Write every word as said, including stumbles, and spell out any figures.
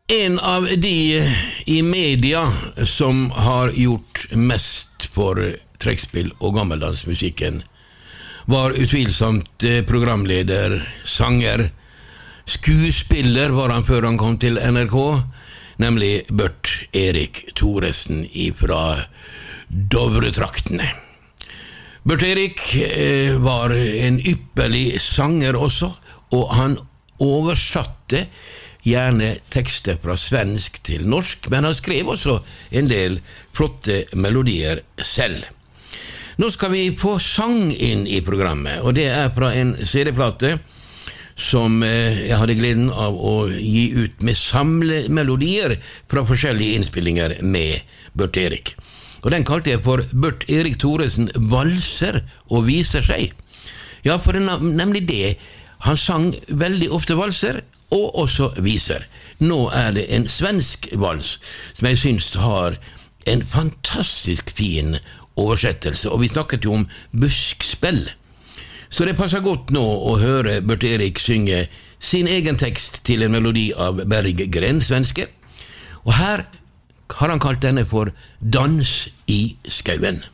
En av de i media som har gjort mest for trekkspill og gammeldansmusikken var utvilsomt programleder, sanger, skuespiller var han før han kom til N R K, nemlig Bert Erik Thoresen fra Dovretraktene. Bert Erik var en ypperlig sanger også, og han oversatte gjerne tekster fra svensk til norsk, men han skrev også en del flotte melodier selv. Nå skal vi få sang inn i programmet, og det er fra en C D-plate som jeg hadde gleden av å gi ut med samlemelodier fra forskjellige innspillinger med Bert Erik. Og den kalte jeg for Bert Erik Thoresen valser og viser seg. Ja, for det er nemlig det. Han sang veldig ofte valser, og også viser. Nå er det en svensk vals, som jeg synes har en fantastisk fin oversettelse, og vi snakket jo om buskspill. Så det passer godt nå å høre Bert Erik synge sin egen tekst til en melodi av Berggren, svenske, og her har han kalt denne for Dans i skauen.